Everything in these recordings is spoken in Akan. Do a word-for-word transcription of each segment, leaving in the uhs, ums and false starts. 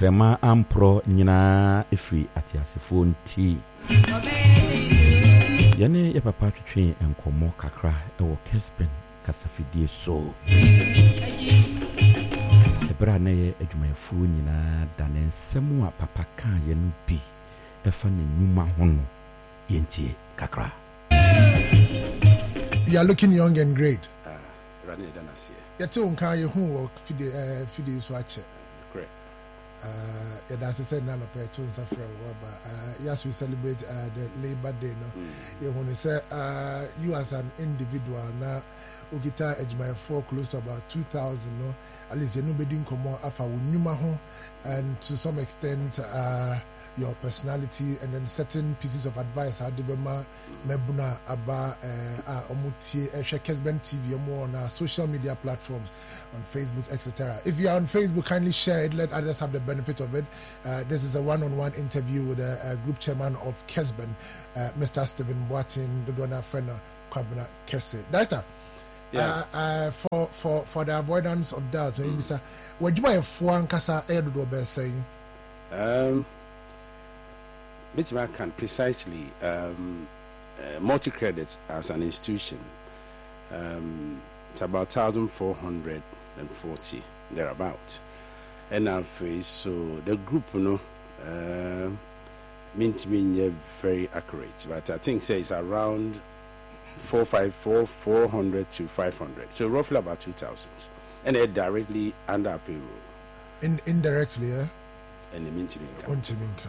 Yama Ampro Nina Ifri Atiasifo nti Yane ya papa twetwe enkomo kakra ewo Kesben kasafidie so Ebra na ye adwumayefo nyina dane nsemu a papa kan ye no bi efa ne numa ho no yentie kakra. You are looking young and great. Ah, rani danasi. Yete unka ye hu wo fide eh fide so ache. Correct. Uh, yeah, that's the same. None of our tunes are from. Yes, we celebrate uh, the Labor Day. No, mm. You want to say uh, you as an individual now, Ukita Ejma four close to about two thousand. No, at least you know bedin komo afa unyuma ho, and to some extent, uh, your personality and then certain pieces of advice. How debema mebuna aba omutie Kesben T V more on our social media platforms on Facebook, et cetera. If you are on Facebook, kindly share it. Let others have the benefit of it. Uh, this is a one-on-one interview with a, a group chairman of Kesben, uh, Mister Stephen Boatin, Dodona Frena Kwabena Kese. Director, yeah. uh, uh, for for for the avoidance of doubt, mm. you say, what do you mean for Ankasa Edo saying? Um. Bitman can precisely um, uh, multi-credit as an institution. Um, it's about one thousand four hundred forty thereabouts. And now, so the group, you know, uh, mean to me very accurate, but I think say it's around four five four four hundred to five hundred. So roughly about two thousand, and they're directly under payroll. In indirectly, yeah. And the minting income.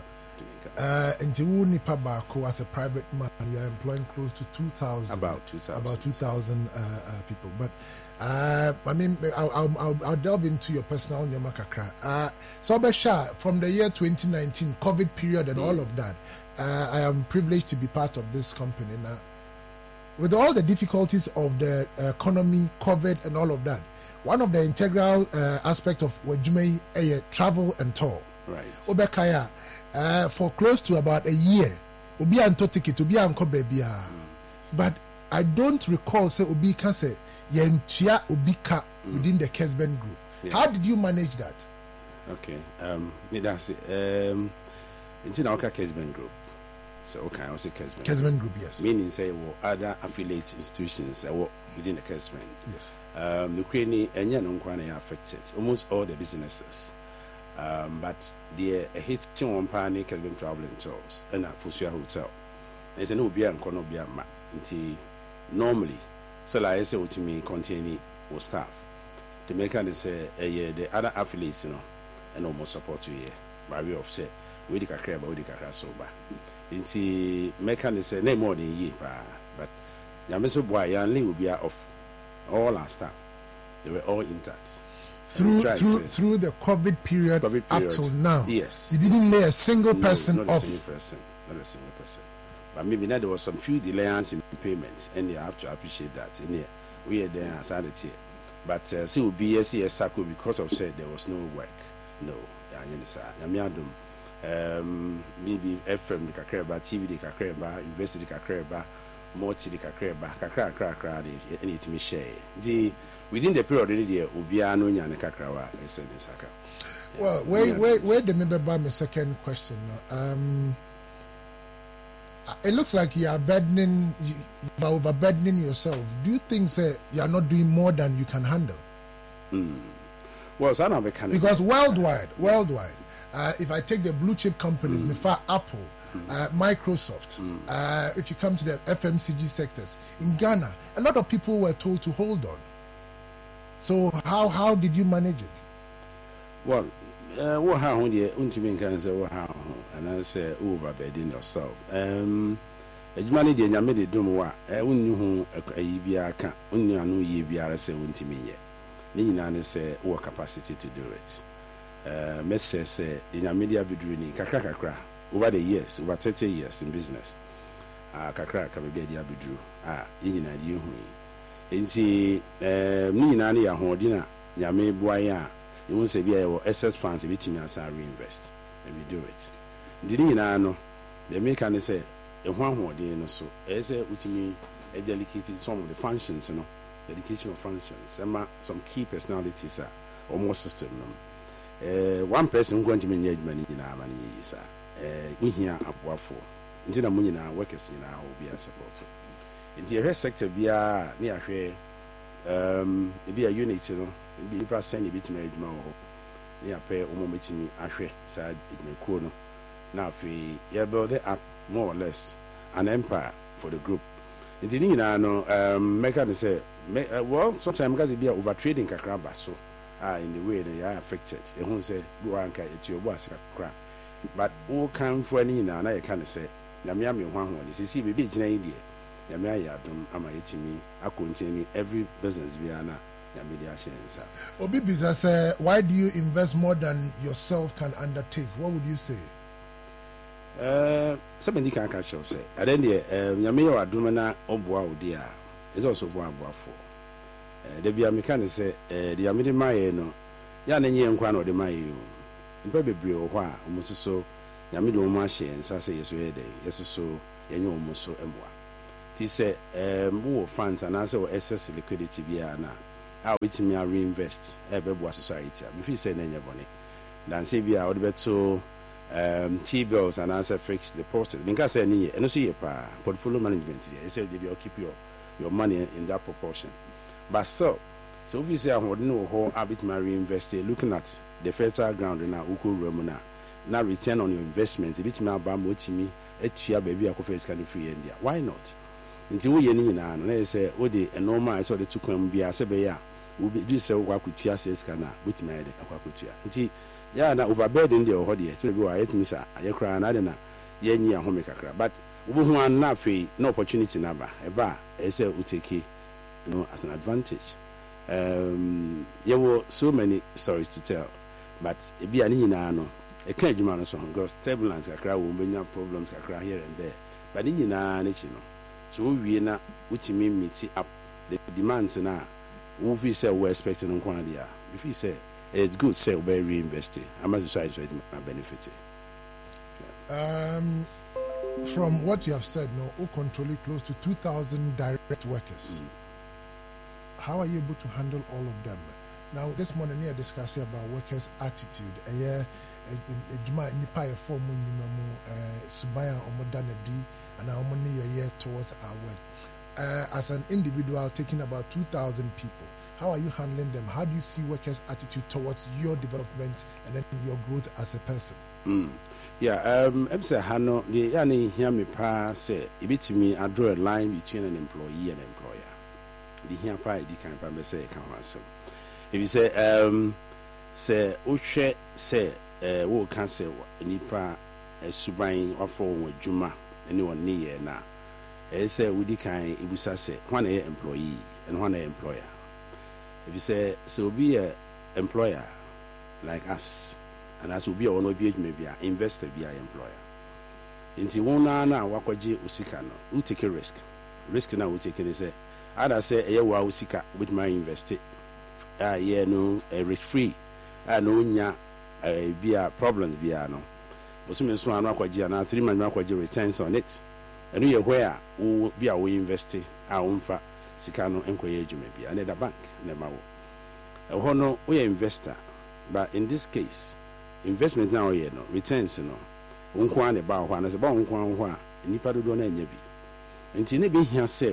Uh, and nipa bako as a private man, you are employing close to two thousand. About two thousand. About two thousand uh, uh, people. But uh, I mean, I'll, I'll, I'll delve into your personal nyamakakra. Uh, so, Besha, from the year twenty nineteen, COVID period, and mm. all of that, uh, I am privileged to be part of this company now. With all the difficulties of the economy, COVID, and all of that, one of the integral uh, aspects of Wajumei is travel and tour. Right. Obekaya. Uh, for close to about a year, Obi anto ticket, Obi anko baby. But I don't recall say Obi can say yentia Obi ka within the Kesben group. Yeah. How did you manage that? Okay, um, that's it. Um, it's in our Kesben group. So okay, I say Kesben. Kesben group, yes. Meaning say well, other affiliate institutions uh, within the Kesben. Yes. Um, the Ukraine and Yanon affected almost all the businesses. Um, but the uh, hitting one panic has been traveling tours and at Fusia Hotel. There's an Ubia and Konobia map. Normally, so like I say, what me containing or staff. The mechanic say, uh, yeah, the other affiliates, you know, and almost support you here by way of say, we did a crab, we did a crash sober. Into mechanic say, no more than ye, but Yamiso Boy, Yanli will be out of all our staff. They were all intact. Through through through the COVID period, COVID period up till now, yes, you didn't lay a single no, person not off. a single person, not a single person. But maybe now there was some few delays in payment, and you have to appreciate that. And yeah, we are there as it here. But uh, see, will be yes, yes, circle because of said there was no work. No, yeah, um, maybe F M the Kakreba, T V the Kakreba, University the Kakreba, Multi the Kakreba, Kakra, Kakra, and it's me share. The within the period of the year, Ubiano and Kakrawa, I said in Saka. Well, wait, wait, wait, the member by my second question. Um, it looks like you are burdening, you are overburdening yourself. Do you think say, you are not doing more than you can handle? Mm. Well, so I'm a because worldwide, worldwide, uh, if I take the blue chip companies, mm. Mifa, Apple, mm. uh, Microsoft, mm. uh, if you come to the F M C G sectors, in Ghana, a lot of people were told to hold on. So how how did you manage it? Well, uh, what how the ultimate can say what how and I say overburden yourself. Um, adwuma de nyame de dom wa e wonni hu ayi bia ka wonni anu ye bia say wontimi ye. Ni nyina ne say wo capacity to do it. Uh, message say the nyame de abeduru ni kakra kakra over the years, over thirty years in business. Ah uh, kakra ka be de abeduru ah nyina de hu. Nti eh ni nyina ne ya hodina nyame boaye a you say be a excess funds bitimi asa reinvest and we do it. Nti ni nyina no the maker ne say e ho ahodin no so e say utimi e delicate some of the functions no dedication of functions and some key personalities are almost system no eh one person going to me nyadwuma ni nyina ma ni yisa eh uhia aboafo nti na munyina workers nyina obi a support nti ehwe sector bia na ahwe um ebi a unit no ebi nipa send ebi tuma adwuma ho na yape omometimi ahwe sa edwumakuo no na afi ya build up more or less an empire for the group nti ni nyina no um make am say uh, well sometimes because be over trading kakra ba so ah in the way they are affected e hu say bi wan ka etio bo asika kakra but who can for any nyina na ye kan say na me am ho ho de sisi be bi gina yi de ya me ayadum ama yetimi akontini every business bi ana ya me dia shensa obi biza say why do you invest more than yourself can undertake? What would you say? Uh, somebody can catch us. Say, and then the Yamia Wadumana Obwa Udia is also one for. The Biamican say, the Yamidi Maye no, Yan and Yan Quan or the Mayu. In Baby Brio, why almost so Yamido Mashi and Sasa yes, yes, so, and you almost so and what. Tis say, more funds and also excess liquidity biana. How it's me reinvest, ever was society. If he said any bonnet, then say we are bet so. Um, T-bills and answer fixed deposit. Because I need and also portfolio management. They say they will keep your your money in that proportion. But so, so if you say I would know how I bit my reinvested, looking at the fertile ground in our Uku Romana, now return on your investment, a bit my bam with me, a chia baby, I could face kind of free India. Why not? Until we any now, and they say, oh, the normal, so the two can be a sebea, will be do so what could chia says cana, with my aquacutia. Until ya na overburden the already to be why it means I cry na na ye nyi a home kakra but wo hu an na fe no opportunity na ba e ba e say u take you know as an advantage um ye wo so many stories to tell but e bia ni nyina no e kan adwuma no so because turbulence kakra wo menya problems kakra here and there but ni nyina na chi no so wo wie na utimi meet up the demands na wo fi say we expecting nko ade a if you say it's good say we reinvest it. I must decide so it might benefit. Um, from what you have said, no, who control close to two thousand direct workers. Mm. How are you able to handle all of them? Now, this morning we are discussing about workers' attitude. And yeah, Juma nipa e form mu subaya omodanadi and our money year towards our work. Uh, as an individual, taking about two thousand people. How are you handling them? How do you see workers' attitude towards your development and then your growth as a person? Mm. Yeah, um, I'm saying, Hano, the yani hear me pa say, a bit to me, I draw a line between an employee and employer. The here pa, the kind of say, come on, so. If you say, um, say, Uche, say, uh, what can say, Nipa, a subain, or for Juma, anyone near now. I say, we kind, it was say, one employee and one employer. If you say, so be an employer like us, and as will be or no be maybe an investor be an employer. Into one na wakwaji usika no, we take a risk. Risk now we take it say, I say a wa usika with my invested. Ah, yeah, no, a risk free. I know nya a be a problems be a no. But some so an wakwaji and three man wakwaji returns on it. And we are where we be a we invested our own fa. Sikano enkoye maybe another bank nemawo e hono we investor but in this case investment now here no returns no unko an ba ho na se ba unko an ho a nipa dodo na anya bi nti ne bi hia se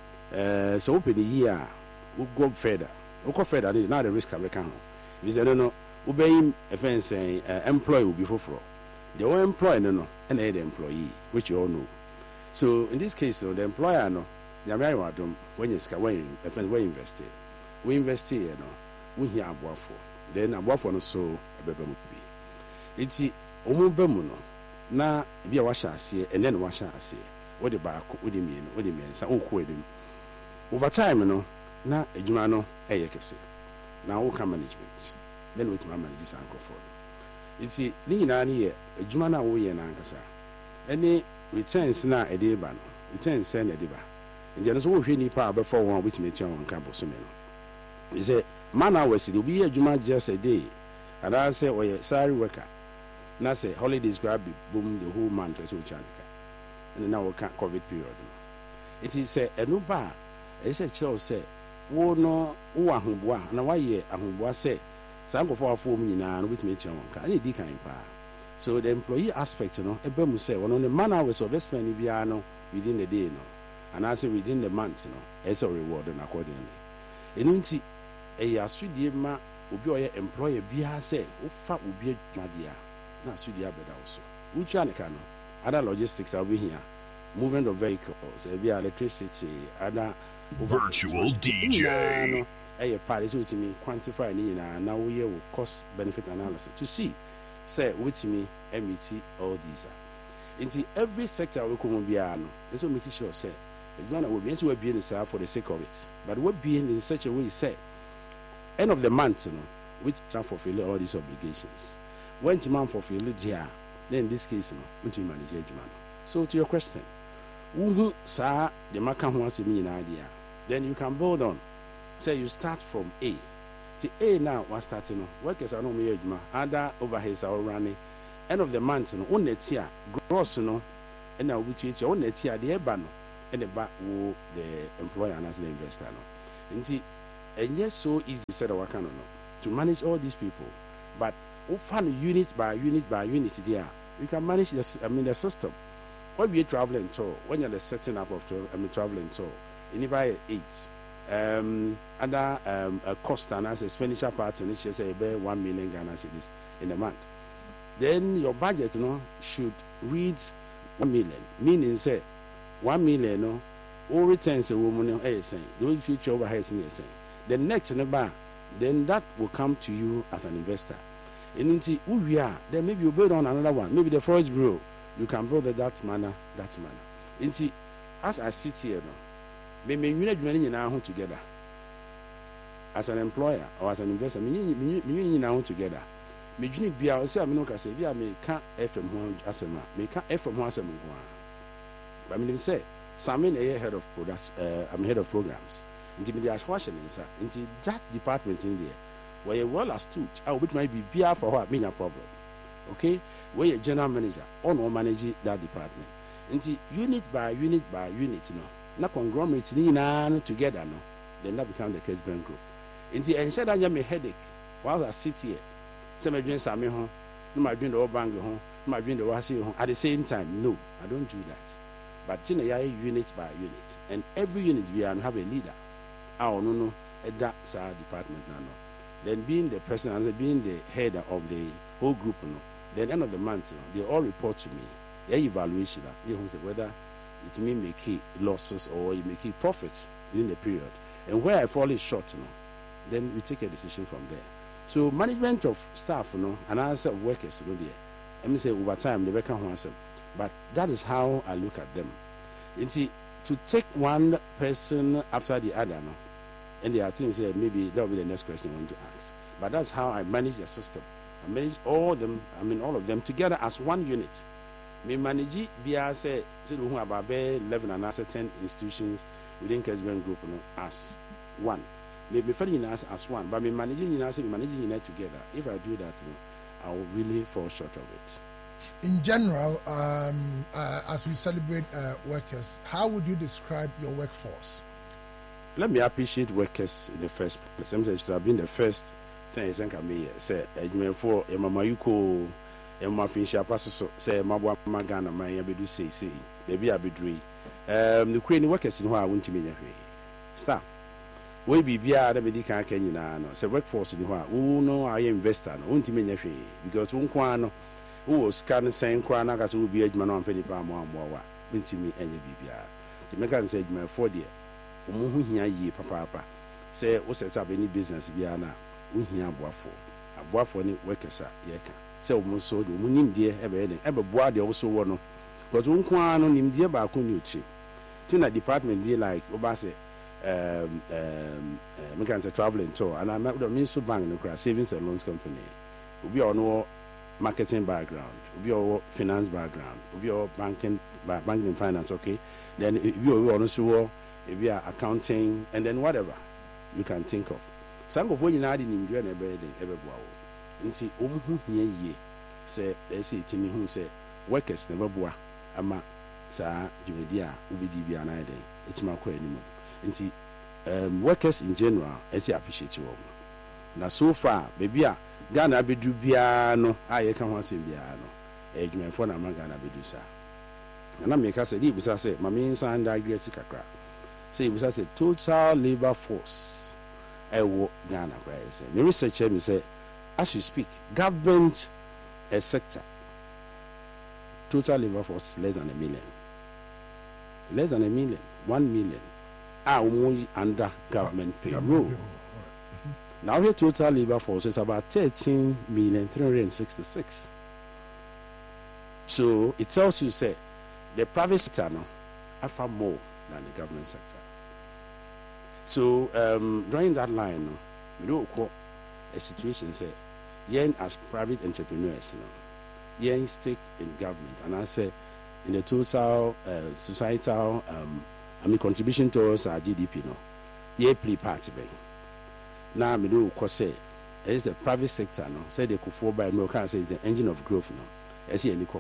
eh so open year we go further we go further na the risk abeka ho we say no no we be offense employee will be for the one employee no no and the employee which you all know. So in this case no, the employer no Yamai Wadum, when you ska when we invest it, we invest it, you know, we hear about for. Then about for no so a baby be. It's Omu Bemuno, na be a washer see, and then washer see. What the back, what do you mean, what do you mean, so quid him. Over time, you know, na a Jumano, a yakase. Now, all come management. Then with my manager's uncle for. It's a Nina here, a Jumana way and Ankasa. Any returns na a day ban, returns send a diva. And then so we need power before one which may turn on campus. We say, man, I was it will be a Juma just a day. And I say, well, sorry, worker. Now say, holidays grab boom the whole month to Chanica. And now we can't COVID period. It is a new bar. It's a child say, oh no, oh, a humboa, and why ye a humboa say, Sanko for a form in an with me, can you decline? So the employee aspect, you know, a bem say, one on the man hours of best penny piano within the day, no, and I say within the month, no, as a reward and accordingly. And unti a yasudia ma will be your employer be a say, oh, fat will be a madia, not sudia, but also. Which anacano, other logistics are we here, movement of vehicles, a be electricity, other virtual D J. A party to me quantify now we will cost benefit analysis to see. Say with me M E T all these are into every sector we come be ano that's what making sure say the man will be so be in for the sake of it, but what being in such a way say end of the month, you know, which time fulfill all these obligations when the man fulfill it here, then in this case, you know, which we manage man. So to your question, who sir the maka wants me an idea, then you can build on. Say you start from A. To A now, what's starting? Workers are no me other overheads are running. End of the month, no one net here, gross no, and now which is your net here, the ebano, and the back wo the employer and as the investor no. And see, and yes, so easy said our canon to manage all these people, but we find unit by unit by unit there. You can manage the I mean the system. When we traveling tour, when you're the setting up of I mean traveling tour, you need buy eight. Um, other um, a cost and as expenditure part and it's say about one million Ghana cedis in a month. Then your budget, you know, should read one million. Meaning, say one million, no, all returns a woman eh saying the future overheads in saying. The next in the bar, then that will come to you as an investor. And into who we are, then maybe you build on another one. Maybe the forest bureau, you can build it that manner, that manner. Into as I sit here now. Me me unit money now together as an employer or as an investor. Me me me now together. Me unit be I say me no ka say be I me can F M one asema. Me can F M one asema. But me say Samin a head of product. Uh, I'm head of programs. Into me the ashwashin inside. Into that department in there where you well astute. I will might be beer for what me no problem. Okay, where you general manager or no manage that department. Into unit by unit by unit, you know. Na conglomerate ni na together no, then that become the Case Bank Group. Inti ensure that you me headache while I sit here. Say me drink same ho, no my drink the whole bank ho, no my drink the wasi ho. At the same time, no, I don't do that. But you know, unit by unit, and every unit we have a leader. Ah, no no, at that side department now. No. Then being the person and being the head of the whole group, no. Then end of the month, no, they all report to me. Their evaluation, they who say whether it may make losses or you make profits within the period. And where I fall short, you know, then we take a decision from there. So management of staff, you know, and answer of workers, you know, there. Let me say over time they become one. But that is how I look at them. You see, to take one person after the other, no, and there are things that maybe that will be the next question I want to ask. But that's how I manage the system. I manage all of them, I mean all of them together as one unit. Me manage B R say who about eleven and ten institutions within Case Bank Group, you know, as one. Me me finding us as one, but me managing us, me managing unit together. If I do that, you know, I will really fall short of it. In general, um, uh, as we celebrate uh, workers, how would you describe your workforce? Let me appreciate workers in the first place. Sometimes it should have been the first thing I think I may say. I for a mama yuko. And my fish are so say my magana my abedu say say baby abedri um the queen workers in who I want to mean staff we be bia the medical can na no say workforce in who who no I investor no want to mean because one kwano who was scan saying kwana ka so be adwuma no amfani pa mo amwa want me enye bibia the mechanic say adwuma for there omo hu hia yi papa papa say wo set up any business bia na wo hia aboafo aboafo ni workers a ye ka say omo so do omo nim de e be de e be boa de wo so wo no because one kwano nim de ba ko ni ochi tin na department be like oba say um um uh, mechanic traveling tour and I mean so bank no savings and loans company obi ono marketing background, obi or finance background, obi or banking, banking and finance, okay. Then if you also if you are accounting and then whatever you can think of. Some of what you need in India and every every wow. And see, um, ye ye say they say to me who say workers never boa ama sa jumedia ubi di bi anai den. It's my question anymore. And see, um, workers in general, I say appreciate you. na so far baby a Ghana bedu biara no a ye ka ho asem biara no edwumayefo na ma Ghana bedu sa na me ka say di busa say ma me nsa undergraduate kakra say busa say total labor force e wo Ghana kwa say me researcher me say as you speak government a sector total labor force less than a million less than a million one million ah under government payroll. Now your total labor force is about thirteen million three hundred sixty-six. So it tells you say the private sector now offer more than the government sector. So um, during that line, no, we don't call a situation say yen as private entrepreneurs, you know, yen stake in government, and I say in the total uh, societal um, I mean contribution towards our G D P, no, ye play part of it. Now, me do say it is the private sector. No, say they could fall by no can say it's the engine of growth. No, I see any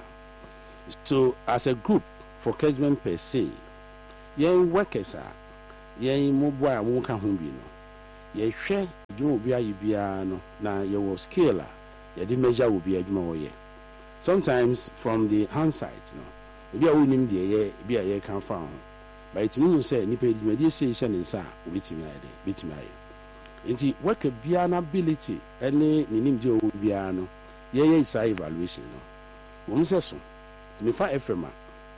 so as a group for Kesman per se, young workers are young mobile and won't come home. No, ye share you will be a ubiano. Now you will scale. Your measure will be a more year. Sometimes from the hindsight, no, be a winning the year be a year can found. But it means say ni paid mediation in sa with me, with me. Nti work bia na ability ene ninim je o bia no ye ye isa evaluation no wo mse so me fa efrema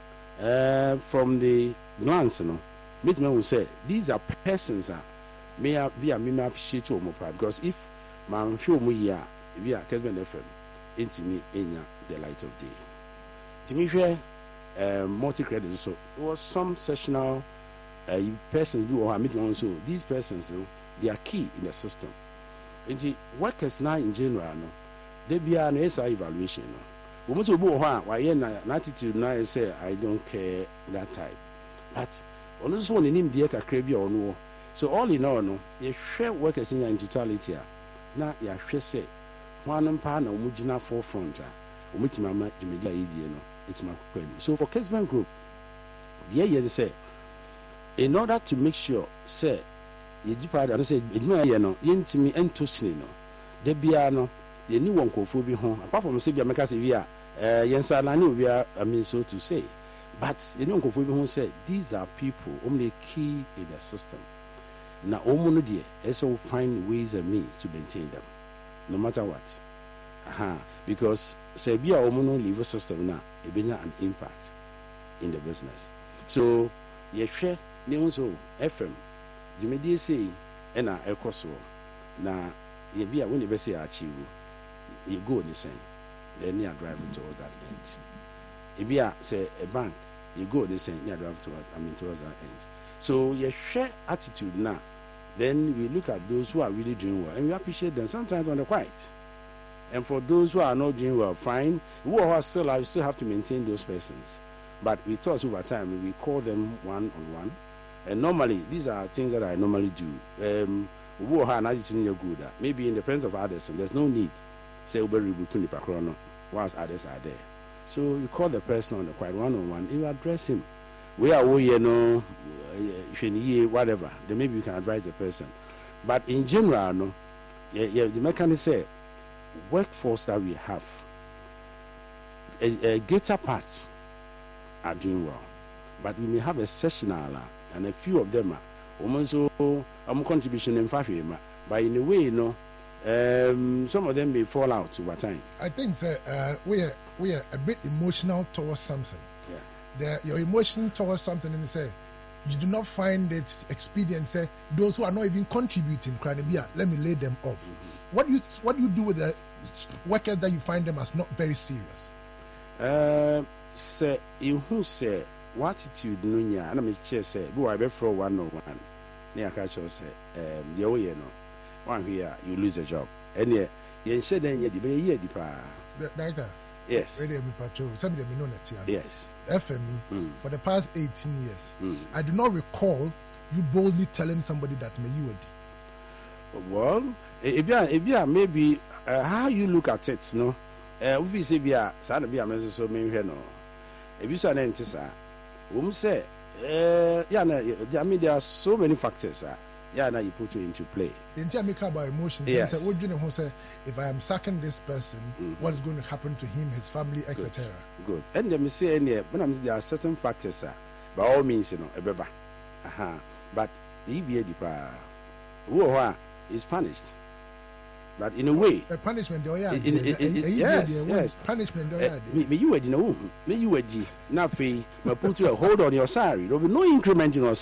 uh from the glance no meet me will say these are persons are me bia me appreciate o mo pa because if man show mo here bia Kesman F M nti me enya the light of day nti me hwe um multi credit so it was some sessional uh, persons who are meeting so these persons you know, they are key in the system. And the workers now in general, no, they be an S I evaluation. No, we must go on. Why an attitude now say I don't care that type. But on this one, in him, the crabby or no. So all in all, no, you share workers in totality. Now you share say one partner umujina forefront. Umit mama immediate idea no. It's my question. So for Kesman Group, the idea say in order to make sure say ye jipa da say edwuma ye no yentimi entosini no da bia no ye ni won kofo bi ho apart from say bia meka say wi a eh yensa na ni obi a I mean so to say but ye ni won kofo bi ho say these are people only key in the system na omo no de also find ways and means to maintain them no matter what aha because say bia omo no leave system na e benya an impact in the business so ye hwe ne unso F M Jimedi say ena ekoso na ye bia when you be say achieve you go ni sen then you are driving towards that end. If you say a bank you go ni sen you are driving towards I mean towards that end. So you share attitude now then we look at those who are really doing well and we appreciate them sometimes on the quiet. And for those who are not doing well, fine. Who are still I still have to maintain those persons. But we thought over time we call them one on one. And normally, these are things that I normally do. Um, maybe in the presence of others, and there's no need. Say, once others are there. So you call the person on the quiet one on one, you address him. We are, you know, whatever. Then maybe you can advise the person. But in general, no, yeah, yeah, the mechanism say, workforce that we have, a, a greater part are doing well. But we may have a sessional. And a few of them are almost so um, contribution in five years, but in a way, you know, um, some of them may fall out over time. I think uh, we are we are a bit emotional towards something. Yeah, the, your emotion towards something, and say you do not find it expedient. Say those who are not even contributing, let me lay them off. Mm-hmm. What do you what do you do with the workers that you find them as not very serious? Uh, say you who say. What attitude no nya and I say say be why be for one on one na aka cho say um the way no one here you lose a job and ye ye share den ye di be ye di pa doctor yes where me patrol some dem know net here yes F M E mm. for the past eighteen years mm. I do not recall you boldly telling somebody that may you would well e bia e bia maybe uh, how you look at it no eh we say bia sa na bia me so me hwe no e bi so na ntisa we say, uh, yeah, I mean, there are so many factors. Uh, yeah, now you put it into play. The entire make about emotions. Yes. Say, what do you know? Say, if I am sacking this person, Mm-hmm. what is going to happen to him, his family, et Good. cetera. Good. And let me say, and yeah, when I'm there are certain factors, uh, by all means, you know, a beba. Uh-huh. But the E B A depa, who is punished. But in a way, The punishment, they are In- in- in- in- yes, yes. punishment, they eh, are me, me you were in a me you were G. Now, me put you a hold on your salary. There will be no increment in your salary.